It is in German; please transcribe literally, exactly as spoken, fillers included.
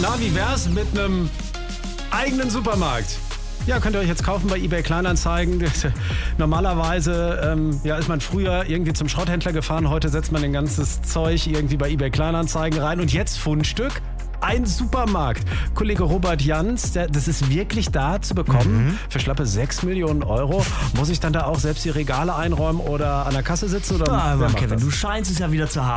Na, wie wär's mit einem eigenen Supermarkt? Ja, könnt ihr euch jetzt kaufen bei eBay Kleinanzeigen. Normalerweise ähm, ja, ist man früher irgendwie zum Schrotthändler gefahren. Heute setzt man ein ganzes Zeug irgendwie bei eBay Kleinanzeigen rein. Und jetzt Fundstück. Ein Supermarkt. Kollege Robert Jans, der, das ist wirklich da zu bekommen. Mhm. Für schlappe sechs Millionen Euro. Muss ich dann da auch selbst die Regale einräumen oder an der Kasse sitzen? Oder ah, Kevin, du scheinst es ja wieder zu haben.